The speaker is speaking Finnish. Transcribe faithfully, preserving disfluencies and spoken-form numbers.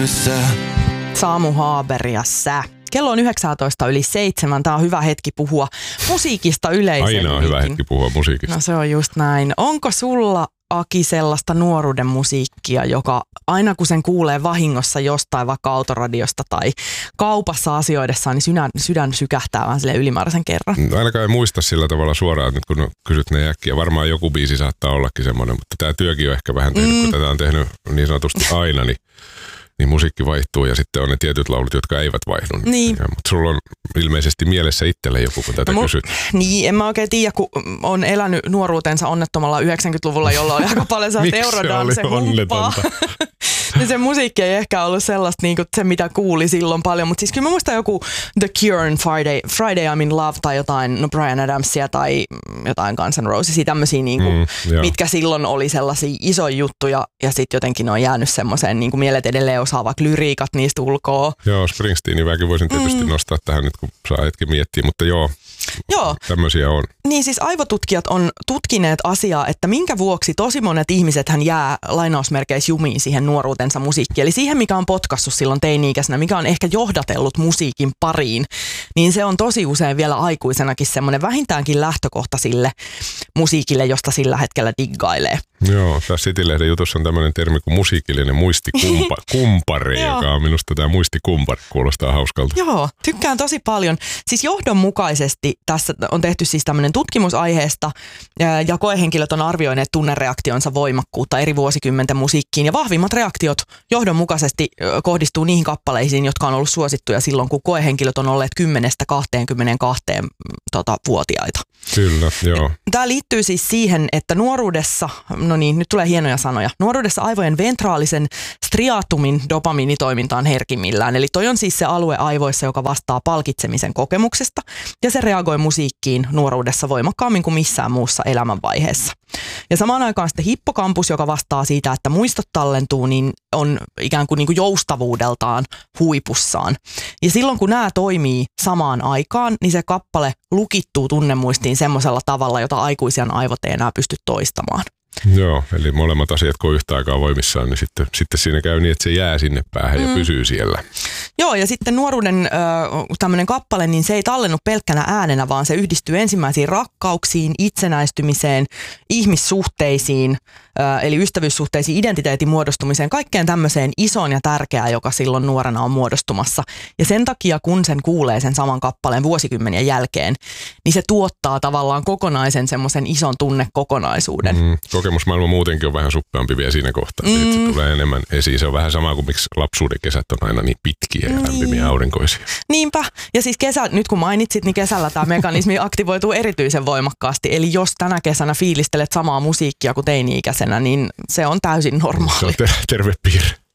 kevyessä. Samu Haber ja sä. Kello on yhdeksäntoista yli seitsemän. Tämä on hyvä hetki puhua musiikista yleisemminkin. Aina on hyvä hetki puhua musiikista. No se on just näin. Onko sulla, Aki, sellaista nuoruuden musiikkia, joka aina kun sen kuulee vahingossa jostain vaikka autoradiosta tai kaupassa asioidessaan, niin sydän, sydän sykähtää vähän silleen ylimääräisen kerran? Ainakaan ei muista sillä tavalla suoraan, nyt kun kysyt ne äkkiä. Varmaan joku biisi saattaa ollakin semmoinen, mutta tämä työkin on ehkä vähän tehnyt, mm. kun tätä on tehnyt niin sanotusti aina, niin niin musiikki vaihtuu ja sitten on ne tietyt laulut, jotka eivät vaihdu. Niin. Ja, mutta sulla on ilmeisesti mielessä itselle joku, kun tätä no, kysyt. Niin, en mä oikein tiedä, kun on elänyt nuoruutensa onnettomalla yhdeksänkymmentäluvulla, jolla oli aika paljon sellaista Eurodance-humppaa. Niin se musiikki ei ehkä ollut sellaista niin kuin se, mitä kuuli silloin paljon, mutta siis kyllä mä muistan joku The Cure Friday, Friday I'm in Love tai jotain no Bryan Adamsia tai jotain Guns N' Rosesia, tämmöisiä, niin kuin, mm, mitkä silloin oli sellaisia isoja juttuja ja sitten jotenkin on jäänyt semmoiseen, niin kuin mielet edelleen osaa vaikka lyriikat niistä ulkoa. Joo, Springsteenin väkin voisin tietysti mm. nostaa tähän nyt, kun saa hetken miettiä, mutta joo. Joo. Tämmöisiä on. Niin siis aivotutkijat on tutkineet asiaa, että minkä vuoksi tosi monet ihmisethän jää lainausmerkeissä jumiin siihen nuoruutensa musiikkiin. Eli siihen, mikä on potkassut silloin teini-ikäisenä, mikä on ehkä johdatellut musiikin pariin, niin se on tosi usein vielä aikuisenakin semmoinen vähintäänkin lähtökohta sille musiikille, josta sillä hetkellä diggailee. Joo, tässä City-lehden jutussa on tämmöinen termi kuin musiikillinen muistikumpari, joka on minusta tämä muistikumpari, kuulostaa hauskalta. Joo, tykkään tosi paljon. Siis johdonmukaisesti tässä on tehty siis tämmöinen tutkimus aiheesta ja koehenkilöt on arvioineet tunnereaktionsa voimakkuutta eri vuosikymmenten musiikkiin ja vahvimmat reaktiot johdonmukaisesti kohdistuu niihin kappaleisiin, jotka on ollut suosittuja silloin, kun koehenkilöt on olleet kymmenestä kaksikymmentäkaksi tota, vuotiaita. Kyllä, joo. Tämä liittyy siis siihen, että nuoruudessa, no niin, nyt tulee hienoja sanoja, nuoruudessa aivojen ventraalisen striatumin dopamiinitoiminta on herkimmillään. Eli toi on siis se alue aivoissa, joka vastaa palkitsemisen kokemuksesta ja se reagoi musiikkiin nuoruudessa voimakkaammin kuin missään muussa elämänvaiheessa. Ja samaan aikaan sitten hippokampus, joka vastaa siitä, että muistot tallentuu, niin on ikään kuin, niin kuin joustavuudeltaan huipussaan. Ja silloin kun nämä toimii samaan aikaan, niin se kappale lukittuu tunnemuistiin semmoisella tavalla, jota aikuisen aivot ei enää pysty toistamaan. Joo, eli molemmat asiat kun yhtä aikaa voimissaan, niin sitten, sitten siinä käy niin, että se jää sinne päähän mm. ja pysyy siellä. Joo, ja sitten nuoruuden äh, tämmöinen kappale, niin se ei tallennu pelkkänä äänenä, vaan se yhdistyy ensimmäisiin rakkauksiin, itsenäistymiseen, ihmissuhteisiin, äh, eli ystävyyssuhteisiin, identiteetin muodostumiseen, kaikkeen tämmöiseen isoon ja tärkeään, joka silloin nuorena on muodostumassa. Ja sen takia, kun sen kuulee sen saman kappaleen vuosikymmenien jälkeen, niin se tuottaa tavallaan kokonaisen semmoisen ison tunnekokonaisuuden. Mm, kokemusmaailma muutenkin on vähän suppeampi vielä siinä kohtaa. Mm. Se tulee enemmän esiin. Se on vähän sama kuin miksi lapsuuden kesät on aina niin pitkiä ja lämpimiä niin. aurinkoisia. Niinpä. Ja siis kesä, nyt kun mainitsit, niin kesällä tämä mekanismi aktivoituu erityisen voimakkaasti. Eli jos tänä kesänä fiilistelet samaa musiikkia kuin teini-ikäisenä, niin se on täysin normaali. Se on ter- terve piirre.